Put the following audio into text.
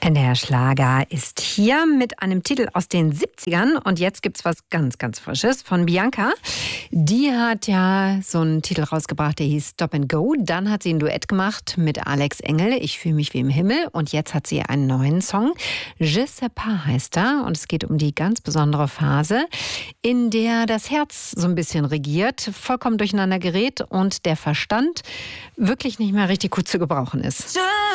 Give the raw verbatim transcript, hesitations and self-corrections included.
Der Schlager ist hier mit einem Titel aus den siebzigern und jetzt gibt's was ganz, ganz Frisches von Bianca. Die hat ja so einen Titel rausgebracht, der hieß Stop and Go. Dann hat sie ein Duett gemacht mit Alex Engel, Ich fühle mich wie im Himmel. Und jetzt hat sie einen neuen Song, Je sais pas heißt er. Und es geht um die ganz besondere Phase, in der das Herz so ein bisschen regiert, vollkommen durcheinander gerät und der Verstand wirklich nicht mehr richtig gut zu gebrauchen ist.